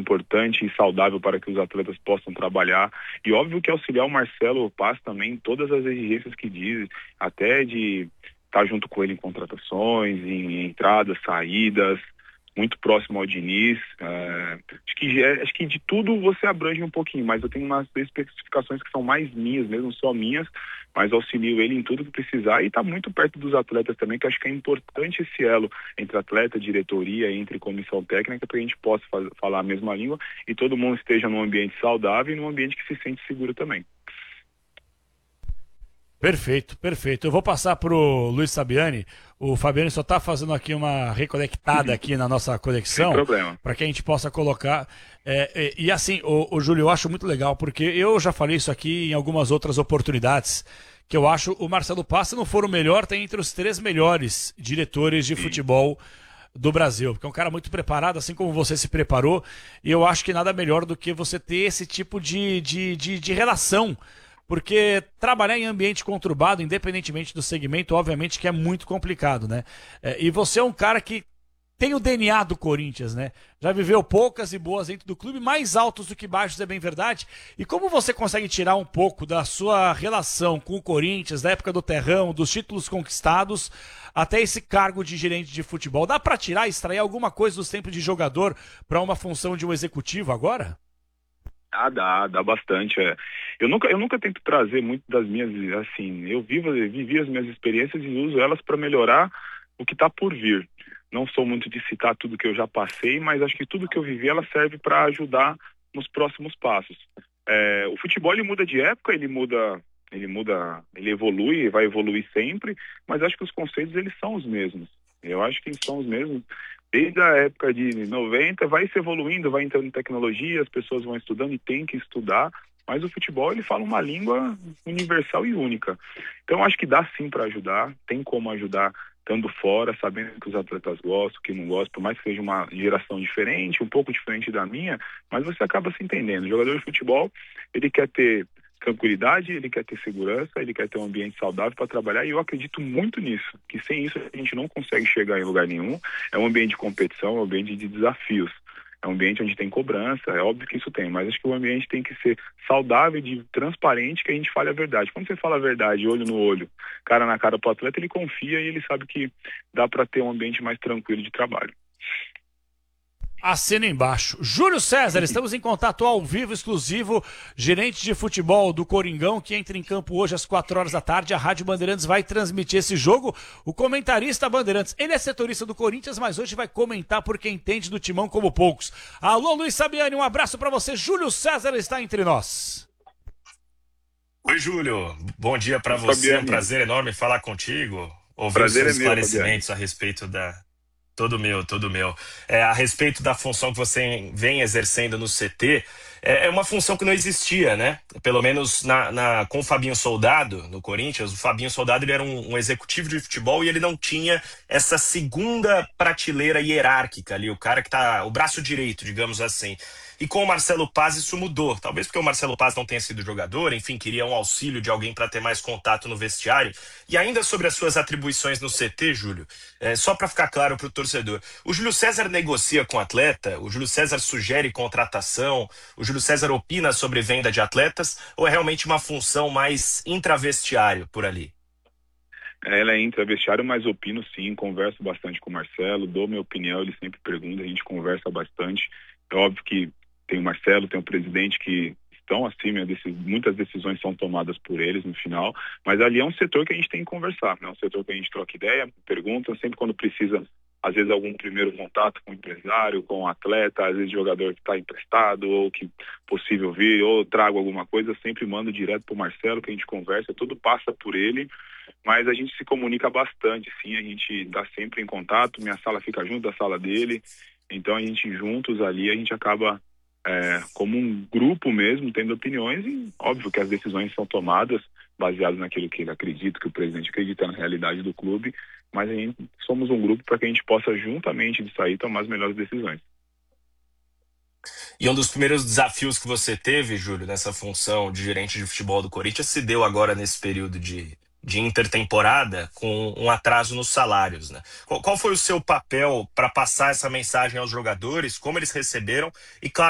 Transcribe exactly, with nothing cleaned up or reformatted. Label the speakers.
Speaker 1: importante e saudável para que os atletas possam trabalhar. E óbvio que auxiliar o Marcelo Paz também em todas as exigências que diz, até de estar junto com ele em contratações, em entradas, saídas, muito próximo ao Diniz. É, acho, que, acho que de tudo você abrange um pouquinho, mas eu tenho umas especificações que são mais minhas, mesmo só minhas, mas auxilio ele em tudo que precisar e está muito perto dos atletas também, que acho que é importante esse elo entre atleta, diretoria, entre comissão técnica, para que a gente possa faz, falar a mesma língua e todo mundo esteja num ambiente saudável e num ambiente que se sente seguro também.
Speaker 2: Perfeito, perfeito. Eu vou passar pro Luiz Sabiani. O Fabiano só está fazendo aqui uma reconectada aqui na nossa conexão, para que a gente possa colocar. É, e, e assim, o, o Júlio, eu acho muito legal, porque eu já falei isso aqui em algumas outras oportunidades, que eu acho o Marcelo Paz, se não for o melhor, tem entre os três melhores diretores de futebol do Brasil, porque é um cara muito preparado, assim como você se preparou, e eu acho que nada melhor do que você ter esse tipo de, de, de, de relação. Porque trabalhar em ambiente conturbado, independentemente do segmento, obviamente que é muito complicado, né? É, e você é um cara que tem o D N A do Corinthians, né? Já viveu poucas e boas dentro do clube, mais altos do que baixos, é bem verdade. E como você consegue tirar um pouco da sua relação com o Corinthians, da época do Terrão, dos títulos conquistados, até esse cargo de gerente de futebol? Dá para tirar, extrair alguma coisa dos tempos de jogador para uma função de um executivo agora?
Speaker 1: Ah, dá, dá bastante. É. Eu nunca, eu nunca tento trazer muito das minhas, assim, eu vivo, vivi as minhas experiências e uso elas para melhorar o que está por vir. Não sou muito de citar tudo que eu já passei, mas acho que tudo que eu vivi, ela serve para ajudar nos próximos passos. É, o futebol, ele muda de época, ele muda, ele muda, ele evolui, vai evoluir sempre, mas acho que os conceitos, eles são os mesmos. Eu acho que eles são os mesmos. Desde a época de noventa, vai se evoluindo, vai entrando em tecnologia, as pessoas vão estudando e tem que estudar, mas o futebol, ele fala uma língua universal e única. Então, acho que dá sim para ajudar, tem como ajudar estando fora, sabendo que os atletas gostam, que não gostam, por mais que seja uma geração diferente, um pouco diferente da minha, mas você acaba se entendendo. O jogador de futebol, ele quer ter tranquilidade, ele quer ter segurança, ele quer ter um ambiente saudável para trabalhar e eu acredito muito nisso, que sem isso a gente não consegue chegar em lugar nenhum. É um ambiente de competição, é um ambiente de desafios, é um ambiente onde tem cobrança, é óbvio que isso tem, mas acho que o ambiente tem que ser saudável, de transparente, que a gente fale a verdade. Quando você fala a verdade, olho no olho, cara na cara pro atleta, ele confia e ele sabe que dá para ter um ambiente mais tranquilo de trabalho.
Speaker 2: Assina embaixo. Júlio César, estamos em contato ao vivo, exclusivo, gerente de futebol do Coringão, que entra em campo hoje às quatro horas da tarde. A Rádio Bandeirantes vai transmitir esse jogo. O comentarista Bandeirantes, ele é setorista do Corinthians, mas hoje vai comentar porque entende do timão como poucos. Alô, Luiz Sabiani, um abraço para você. Júlio César está entre nós.
Speaker 3: Oi, Júlio. Bom dia para você. É um prazer enorme falar contigo. Ouvir
Speaker 1: Prazer
Speaker 3: os seus
Speaker 1: é meu,
Speaker 3: esclarecimentos
Speaker 1: Fabiano.
Speaker 3: a respeito da... Todo meu, todo meu. É, a respeito da função que você vem exercendo no C T, é, é uma função que não existia, né? Pelo menos na, na, com o Fabinho Soldado, no Corinthians, o Fabinho Soldado ele era um, um executivo de futebol e ele não tinha essa segunda prateleira hierárquica ali, o cara que tá, o braço direito, digamos assim. E com o Marcelo Paz isso mudou. Talvez porque o Marcelo Paz não tenha sido jogador, enfim, queria um auxílio de alguém para ter mais contato no vestiário. E ainda sobre as suas atribuições no C T, Júlio, é, só para ficar claro para o torcedor, o Júlio César negocia com o atleta, o Júlio César sugere contratação, o Júlio César opina sobre venda de atletas, ou é realmente uma função mais intravestiário por ali?
Speaker 1: Ela é intravestiário, mas opino sim, converso bastante com o Marcelo, dou minha opinião, ele sempre pergunta, a gente conversa bastante. É óbvio que tem o Marcelo, tem o presidente que estão acima, muitas decisões são tomadas por eles no final, mas ali é um setor que a gente tem que conversar, é um setor que a gente troca ideia, pergunta, sempre quando precisa, às vezes algum primeiro contato com o empresário, com o atleta, às vezes jogador que está emprestado ou que possível vir, ou trago alguma coisa, sempre mando direto para o Marcelo, que a gente conversa, tudo passa por ele, mas a gente se comunica bastante, sim, a gente está sempre em contato, minha sala fica junto da sala dele, então a gente juntos ali, a gente acaba É, como um grupo mesmo, tendo opiniões e óbvio que as decisões são tomadas baseadas naquilo que ele acredita, que o presidente acredita na realidade do clube, mas a gente, somos um grupo para que a gente possa juntamente de sair tomar as melhores decisões.
Speaker 3: E um dos primeiros desafios que você teve, Júlio, nessa função de gerente de futebol do Corinthians se deu agora nesse período de, de intertemporada com um atraso nos salários, né? Qual, qual foi o seu papel para passar essa mensagem aos jogadores, como eles receberam e, claro,